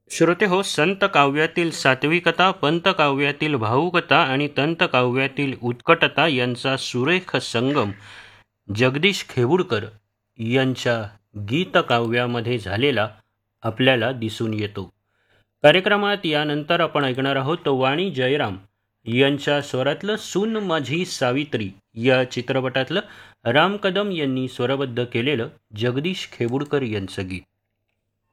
श्रोते हो, संत काव्यातील सात्विकता, पंत काव्यातील भावुकता आणि तंत काव्यातील उत्कटता यांचा सुरेख संगम जगदीश खेवुडकर यांच्या गीतकाव्यामध्ये झालेला आपल्याला दिसून येतो. कार्यक्रमात यानंतर आपण ऐकणार आहोत वाणी जयराम यांच्या स्वरातलं सून माझी सावित्री या चित्रपटातलं राम कदम यांनी स्वरबद्ध केलेलं जगदीश खेवुडकर यांचं गीत.